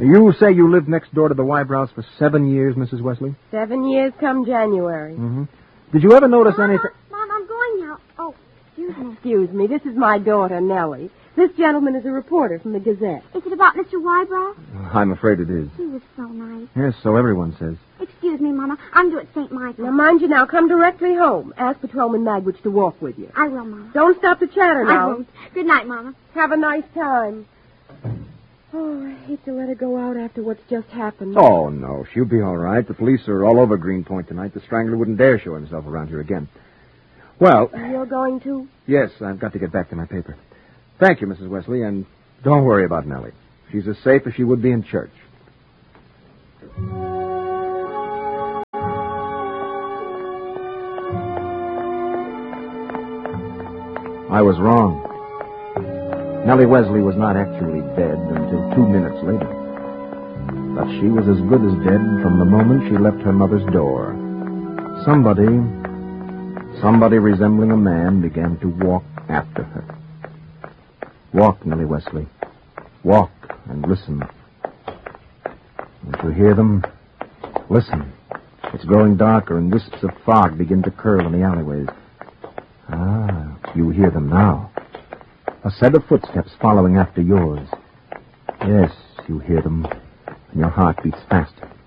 You say you lived next door to the Wybrows for 7 years, Mrs. Wesley? 7 years come January. Mm-hmm. Did you ever notice anything... Mom, I'm going now. Oh, excuse me. Excuse me, this is my daughter, Nellie. This gentleman is a reporter from the Gazette. Is it about Mr. Wybrow? I'm afraid it is. He was so nice. Yes, so everyone says. Excuse me, Mama. I'm due at St. Michael's. Now, mind you now, come directly home. Ask Patrolman Magwitch to walk with you. I will, Mama. Don't stop to chatter now. I won't. Good night, Mama. Have a nice time. Oh, I hate to let her go out after what's just happened. Oh, no, she'll be all right. The police are all over Greenpoint tonight. The Strangler wouldn't dare show himself around here again. Well... You're going to? Yes, I've got to get back to my paper. Thank you, Mrs. Wesley, and don't worry about Nellie. She's as safe as she would be in church. I was wrong. Nellie Wesley was not actually dead until 2 minutes later. But she was as good as dead from the moment she left her mother's door. Somebody resembling a man began to walk after her. Walk, Nellie Wesley. Walk and listen. Don't you hear them? Listen. It's growing darker and wisps of fog begin to curl in the alleyways. Ah, you hear them now. A set of footsteps following after yours. Yes, you hear them, and your heart beats faster.